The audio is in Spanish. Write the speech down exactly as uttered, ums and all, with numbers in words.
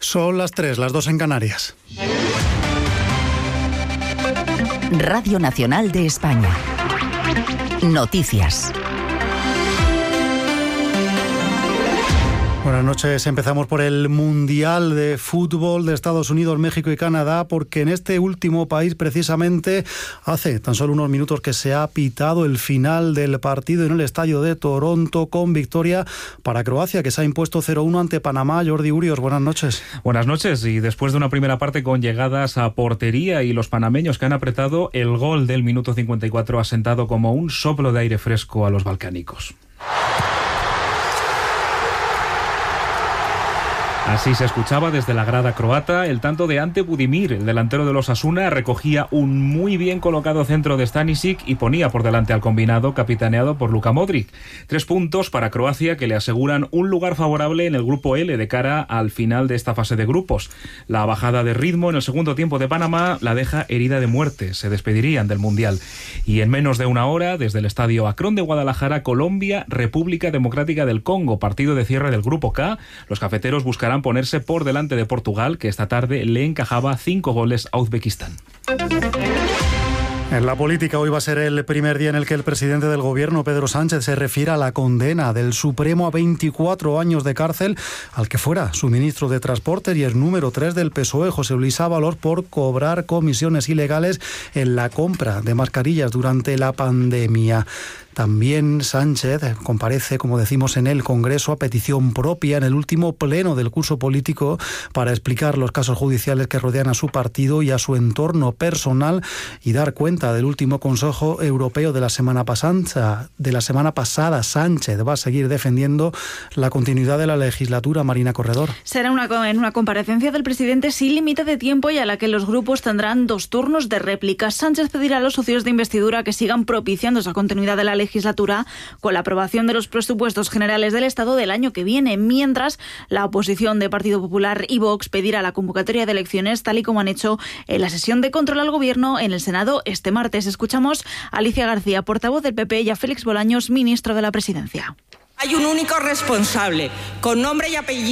Son las tres, las dos en Canarias. Radio Nacional de España. Noticias. Buenas noches. Empezamos por el Mundial de Fútbol de Estados Unidos, México y Canadá, porque en este último país, precisamente, hace tan solo unos minutos que se ha pitado el final del partido en el estadio de Toronto, con victoria para Croacia, que se ha impuesto cero uno ante Panamá. Jordi Urios, buenas noches. Buenas noches. Y después de una primera parte con llegadas a portería y los panameños que han apretado, el gol del minuto cincuenta y cuatro ha sentado como un soplo de aire fresco a los balcánicos. Así se escuchaba desde la grada croata el tanto de Ante Budimir, el delantero de los Osasuna, recogía un muy bien colocado centro de Stanisic y ponía por delante al combinado capitaneado por Luka Modric. Tres puntos para Croacia que le aseguran un lugar favorable en el grupo L de cara al final de esta fase de grupos. La bajada de ritmo en el segundo tiempo de Panamá la deja herida de muerte, se despedirían del Mundial. Y en menos de una hora, desde el estadio Akron de Guadalajara, Colombia, República Democrática del Congo, partido de cierre del grupo K, los cafeteros buscarán ponerse por delante de Portugal, que esta tarde le encajaba cinco goles a Uzbekistán. En la política, hoy va a ser el primer día en el que el presidente del gobierno, Pedro Sánchez, se refiere a la condena del Supremo a veinticuatro años de cárcel al que fuera su ministro de Transportes y el número tres del P S O E, José Luis Ábalos, por cobrar comisiones ilegales en la compra de mascarillas durante la pandemia. También Sánchez comparece, como decimos, en el Congreso a petición propia en el último pleno del curso político para explicar los casos judiciales que rodean a su partido y a su entorno personal y dar cuenta del último Consejo Europeo de la semana pasada. De la semana pasada, Sánchez va a seguir defendiendo la continuidad de la legislatura. Marina Corredor. Será una, en una comparecencia del presidente sin límite de tiempo y a la que los grupos tendrán dos turnos de réplica. Sánchez pedirá a los socios de investidura que sigan propiciando esa continuidad de la legislatura legislatura con la aprobación de los presupuestos generales del Estado del año que viene, mientras la oposición de Partido Popular y Vox pedirá la convocatoria de elecciones, tal y como han hecho en la sesión de control al Gobierno en el Senado este martes. Escuchamos a Alicia García, portavoz del P P, y a Félix Bolaños, ministro de la Presidencia. Hay un único responsable, con nombre y apellido.